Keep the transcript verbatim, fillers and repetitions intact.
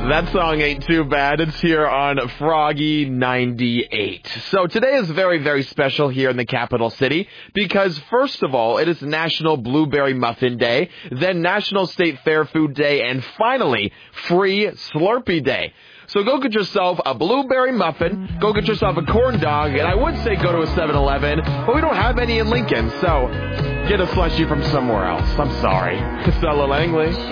That song ain't too bad. It's here on Froggy ninety-eight. So today is very, very special here in the capital city because, first of all, it is National Blueberry Muffin Day, then National State Fair Food Day, and finally, Free Slurpee Day. So go get yourself a blueberry muffin, go get yourself a corn dog, and I would say go to a seven eleven, but we don't have any in Lincoln, so get a slushie from somewhere else. I'm sorry. Stella Langley.